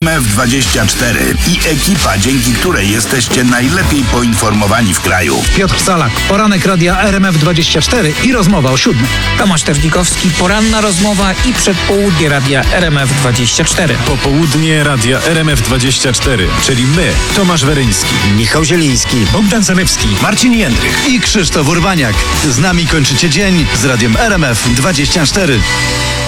RMF24 i ekipa, dzięki której jesteście najlepiej poinformowani w kraju. Piotr Salak, poranek radia RMF24 i rozmowa o 7. Tomasz Tewnikowski, poranna rozmowa i przedpołudnie radia RMF24. Popołudnie radia RMF24, czyli my, Tomasz Weryński, Michał Zieliński, Bogdan Zalewski, Marcin Jędrych i Krzysztof Urbaniak. Z nami kończycie dzień z radiem RMF24.